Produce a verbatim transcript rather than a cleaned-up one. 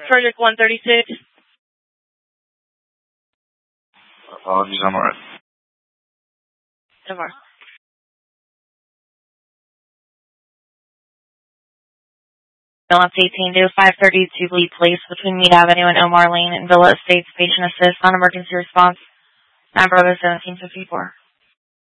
Project one thirty-six. Apologies, I'm alright. Omar. Ambulance eighteen to five thirty-two Lee Place between Mead Avenue and Omar Lane in Villa Estates. Patient assist on emergency response. nine Bravo seventeen fifty-four.